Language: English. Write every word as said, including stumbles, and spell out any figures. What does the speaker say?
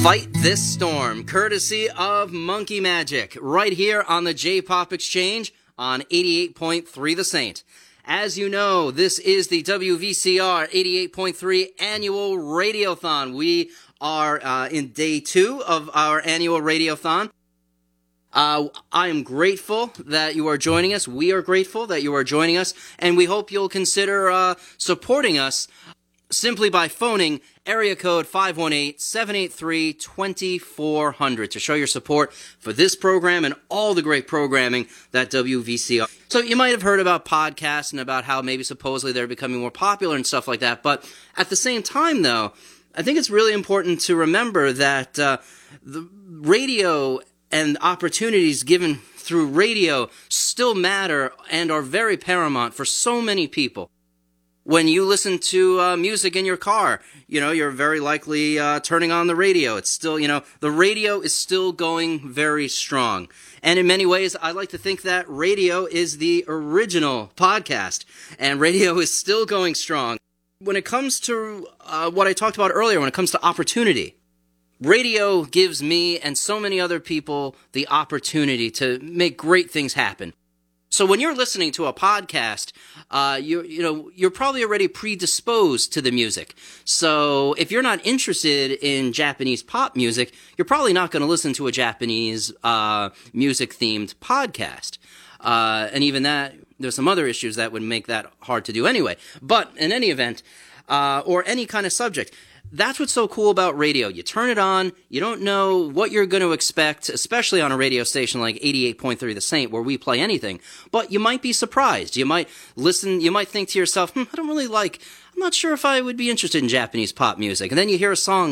Fight This Storm, courtesy of Monkey Magic, right here on the J-Pop Exchange on eighty-eight point three The Saint. As you know, this is the W V C R eighty-eight point three Annual Radiothon. We are uh, in day two of our annual Radiothon. Uh, I am grateful that you are joining us. We are grateful that you are joining us, and we hope you'll consider uh, supporting us simply by phoning area code five one eight, seven eight three, two four zero zero to show your support for this program and all the great programming that W V C R. So you might have heard about podcasts and about how maybe supposedly they're becoming more popular and stuff like that, but at the same time, though, I think it's really important to remember that uh, the radio and opportunities given through radio still matter and are very paramount for so many people. When you listen to uh, music in your car, you know, you're very likely uh, turning on the radio. It's still, you know, the radio is still going very strong. And in many ways, I like to think that radio is the original podcast, and radio is still going strong. When it comes to uh, what I talked about earlier, when it comes to opportunity, radio gives me and so many other people the opportunity to make great things happen. So when you're listening to a podcast, uh, you you know you're probably already predisposed to the music. So if you're not interested in Japanese pop music, you're probably not going to listen to a Japanese uh, music-themed podcast. Uh, and even that, there's some other issues that would make that hard to do anyway. But in any event, uh, or any kind of subject, that's what's so cool about radio. You turn it on, you don't know what you're going to expect, especially on a radio station like eighty-eight point three The Saint, where we play anything, but you might be surprised. You might listen, you might think to yourself, hmm, I don't really like, I'm not sure if I would be interested in Japanese pop music. And then you hear a song